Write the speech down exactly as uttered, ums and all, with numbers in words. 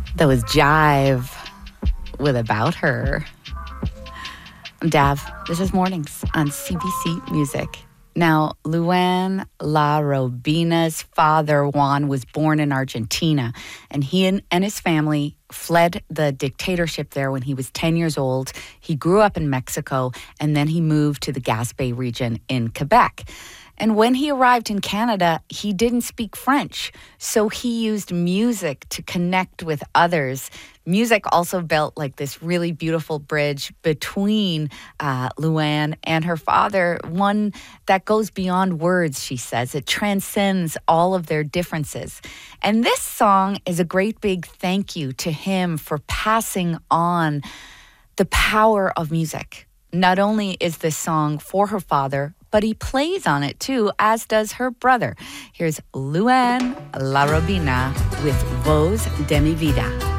That was Jive with About Her. I'm Dav. This is Mornings on C B C Music. Now, Luan La Robina's father, Juan, was born in Argentina, and he and, and his family fled the dictatorship there when he was ten years old. He grew up in Mexico, and then he moved to the Gaspé region in Quebec. And when he arrived in Canada, he didn't speak French, so he used music to connect with others. Music also built like this really beautiful bridge between uh, Luan and her father, one that goes beyond words, she says. It transcends all of their differences. And this song is a great big thank you to him for passing on the power of music. Not only is this song for her father, but he plays on it too, as does her brother. Here's Luan La Robina with Voz de mi Vida.